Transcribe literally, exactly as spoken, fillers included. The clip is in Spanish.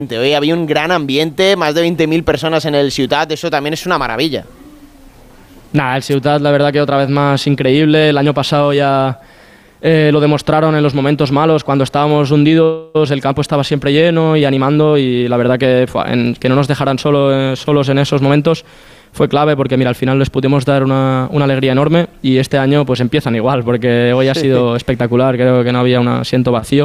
Hoy había un gran ambiente, más de veinte mil personas en el Ciutat, eso también es una maravilla. Nada, el Ciutat la verdad que otra vez más increíble. El año pasado ya eh, lo demostraron en los momentos malos, cuando estábamos hundidos, el campo estaba siempre lleno y animando, y la verdad que, en, que no nos dejaran solo, eh, solos en esos momentos fue clave, porque mira, al final les pudimos dar una, una alegría enorme, y este año pues empiezan igual, porque hoy ha sido espectacular. Creo que no había un asiento vacío.